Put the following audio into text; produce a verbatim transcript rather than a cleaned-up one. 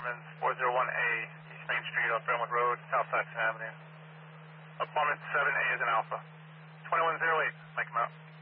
four oh one A, East Main Street, off Brentwood Road, Southside Avenue. Apartment seven A is an Alpha. twenty-one oh eight, make him out.